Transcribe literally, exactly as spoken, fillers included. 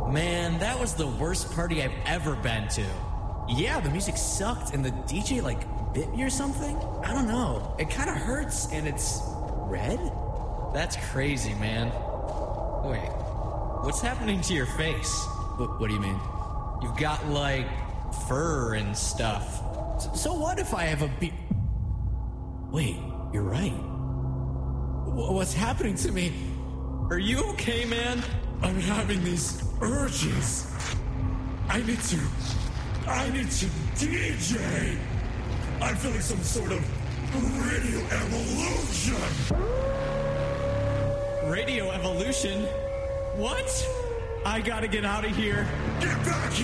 Man, that was the worst party I've ever been to. Yeah, the music sucked and the D J, like, bit me or something? I don't know. It kind of hurts and it's red? That's crazy, man. Wait, what's happening to your face? What, what do you mean? You've got, like, fur and stuff. So, so what if I have a be- Wait, you're right. W- what's happening to me? Are you okay, man? I'm having these urges. I need to... I need to D J. I'm feeling some sort of radio evolution. Radio evolution? What? I gotta get out of here. Get back here!